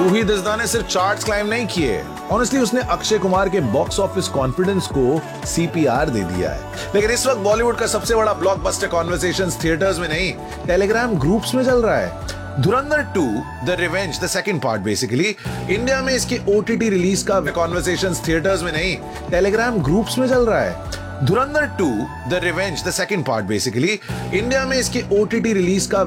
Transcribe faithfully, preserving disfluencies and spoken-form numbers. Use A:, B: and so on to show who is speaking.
A: रूही दसदा ने सिर्फ चार्ट्स क्लाइम नहीं किए, ऑनेस्टली उसने अक्षय कुमार के बॉक्स ऑफिस कॉन्फिडेंस को सीपीआर दे दिया है। लेकिन इस वक्त बॉलीवुड का सबसे बड़ा ब्लॉकबस्टर कॉन्वर्सेशंस थिएटर्स में नहीं, टेलीग्राम ग्रुप्स में चल रहा है। धुरंधर to the revenge, the second part basically, India में इसके ओटीटी रिलीज का कॉन्वर्सेशंस थिएटर्स में नहीं, टेलीग्राम ग्रुप्स में चल रहा है। धुरंधर to the revenge, the second part basically, India में इसके ओटीटी रिलीज का